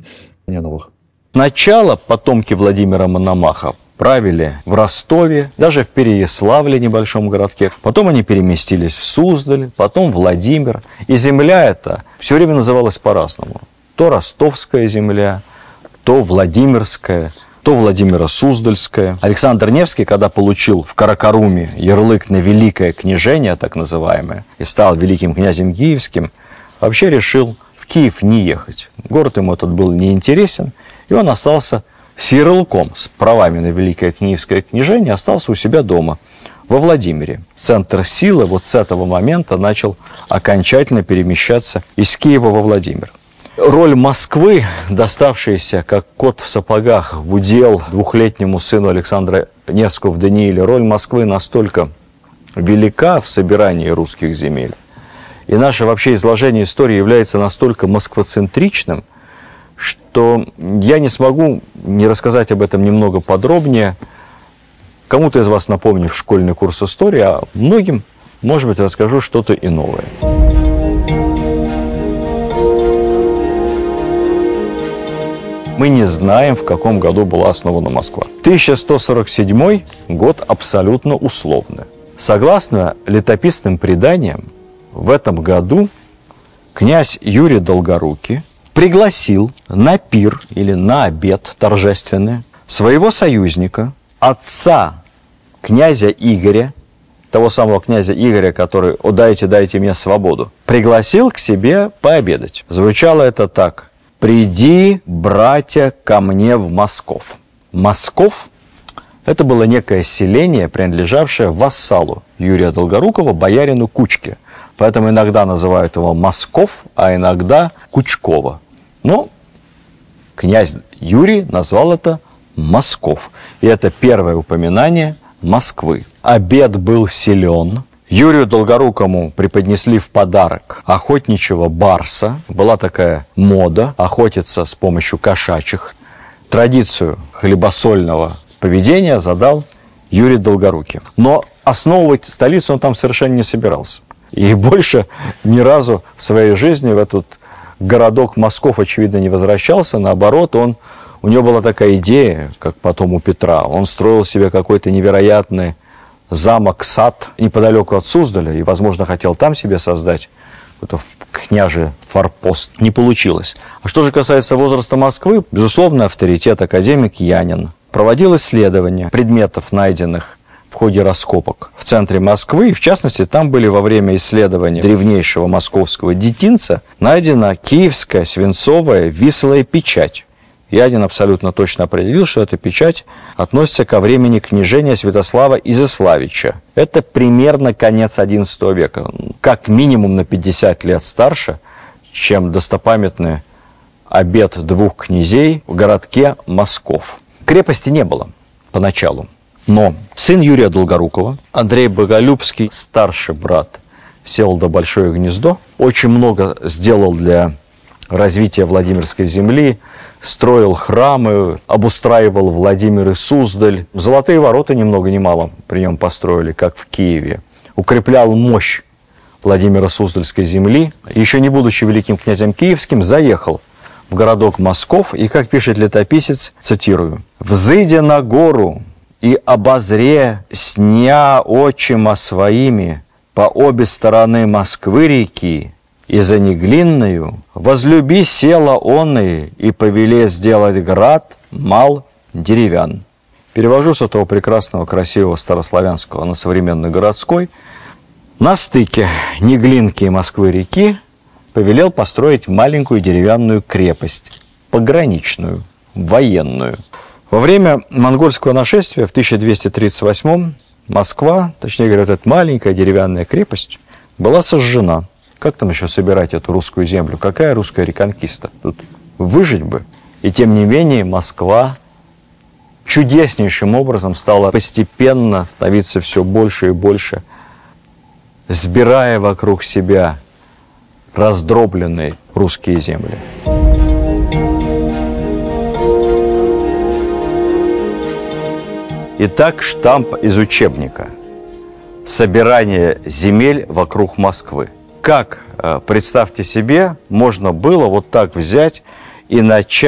не новых. Сначала потомки Владимира Мономаха правили в Ростове, даже в Переяславле, небольшом городке. Потом они переместились в Суздаль, потом Владимир. И земля эта все время называлась по-разному. То ростовская земля, то Владимирская, то Владимиро-Суздальская. Александр Невский, когда получил в Каракаруме ярлык на Великое княжение, так называемое, и стал великим князем киевским, вообще решил в Киев не ехать. Город ему этот был неинтересен, и он остался с ярлыком, с правами на Великое киевское княжение, остался у себя дома, во Владимире. Центр силы вот с этого момента начал окончательно перемещаться из Киева во Владимир. Роль Москвы, доставшаяся как кот в сапогах в удел двухлетнему сыну Александра Невского в Данииле, роль Москвы настолько велика в собирании русских земель, и наше вообще изложение истории является настолько москвоцентричным, что я не смогу не рассказать об этом немного подробнее. Кому-то из вас напомню школьный курс истории, а многим, может быть, расскажу что-то и новое. Мы не знаем, в каком году была основана Москва. 1147 год абсолютно условный. Согласно летописным преданиям, в этом году князь Юрий Долгорукий пригласил на пир или на обед торжественный своего союзника, отца князя Игоря, того самого князя Игоря, который «О, дайте мне свободу», пригласил к себе пообедать. Звучало это так: «Приди, братья, ко мне в Москов». Москов – это было некое селение, принадлежавшее вассалу Юрия Долгорукова, боярину Кучке. Поэтому иногда называют его Москов, а иногда Кучково. Но князь Юрий назвал это Москов. И это первое упоминание Москвы. Обед был силен. Юрию Долгорукому преподнесли в подарок охотничьего барса. Была такая мода охотиться с помощью кошачьих. Традицию хлебосольного поведения задал Юрий Долгорукий. Но основывать столицу он там совершенно не собирался. И больше ни разу в своей жизни в этот городок Москов, очевидно, не возвращался. Наоборот, у него была такая идея, как потом у Петра. Он строил себе какой-то невероятный замок-сад неподалеку от Суздаля и, возможно, хотел там себе создать какой-то княжий форпост. Не получилось. А что же касается возраста Москвы, безусловно, авторитет академик Янин проводил исследования предметов, найденных в ходе раскопок в центре Москвы. И, в частности, там были во время исследования древнейшего московского детинца найдена киевская свинцовая вислая печать. Янин абсолютно точно определил, что эта печать относится ко времени княжения Святослава Изяславича. Это примерно конец XI века, как минимум на 50 лет старше, чем достопамятный обед двух князей в городке Москов. Крепости не было поначалу, но сын Юрия Долгорукова, Андрей Боголюбский, старший брат Всеволода Большое Гнездо, очень много сделал для развития Владимирской земли, строил храмы, обустраивал Владимир и Суздаль. Золотые ворота ни много ни мало при нем построили, как в Киеве. Укреплял мощь Владимиро-Суздальской земли. Еще не будучи великим князем киевским, заехал в городок Москов и, как пишет летописец, цитирую: «Взыдя на гору и обозре сня очима своими по обе стороны Москвы реки, и за неглинную возлюби села оные, и повеле сделать град мал деревян». Перевожу с этого прекрасного, красивого старославянского на современный городской. На стыке Неглинки и Москвы-реки повелел построить маленькую деревянную крепость, пограничную, военную. Во время монгольского нашествия в 1238 Москва, точнее говоря, эта маленькая деревянная крепость, была сожжена. Как там еще собирать эту русскую землю? Какая русская реконкиста? Тут выжить бы. И тем не менее Москва чудеснейшим образом стала постепенно становиться все больше и больше, сбирая вокруг себя раздробленные русские земли. Итак, штамп из учебника. Собирание земель вокруг Москвы. Как, представьте себе, можно было вот так взять и начать